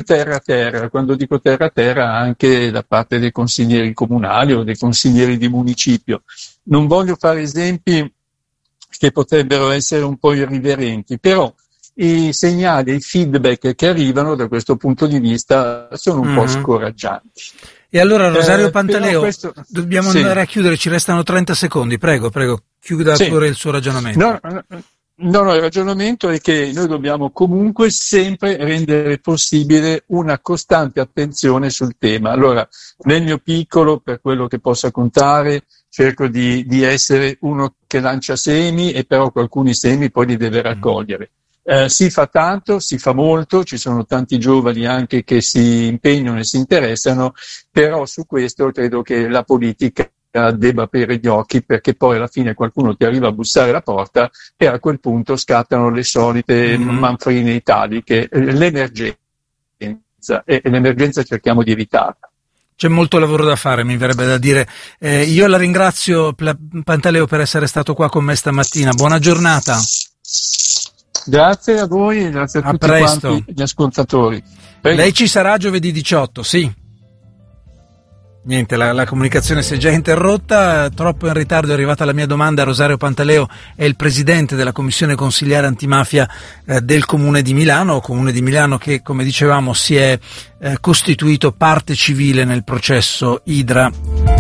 terra-terra. Quando dico terra-terra, anche da parte dei consiglieri comunali o dei consiglieri di municipio. Non voglio fare esempi che potrebbero essere un po' irriverenti, però i segnali, i feedback che arrivano da questo punto di vista sono un po' scoraggianti. E allora Rosario Pantaleo, dobbiamo sì. andare a chiudere, ci restano 30 secondi, prego, chiuda pure il suo ragionamento. No, il ragionamento è che noi dobbiamo comunque sempre rendere possibile una costante attenzione sul tema. Allora, nel mio piccolo, per quello che possa contare, cerco di essere uno che lancia semi e però alcuni semi poi li deve raccogliere. Si fa tanto, si fa molto, ci sono tanti giovani anche che si impegnano e si interessano, però su questo credo che la politica debba aprire gli occhi, perché poi alla fine qualcuno ti arriva a bussare alla porta e a quel punto scattano le solite manfrine italiche, l'emergenza, e l'emergenza cerchiamo di evitarla. C'è molto lavoro da fare, mi verrebbe da dire. Io la ringrazio, Pantaleo, per essere stato qua con me stamattina. Buona giornata. Grazie a voi e grazie a tutti quanti gli ascoltatori. Prego. Lei ci sarà giovedì 18, sì. Niente, la comunicazione si è già interrotta, troppo in ritardo è arrivata la mia domanda. Rosario Pantaleo è il presidente della commissione consigliare antimafia del Comune di Milano che, come dicevamo, si è costituito parte civile nel processo Idra.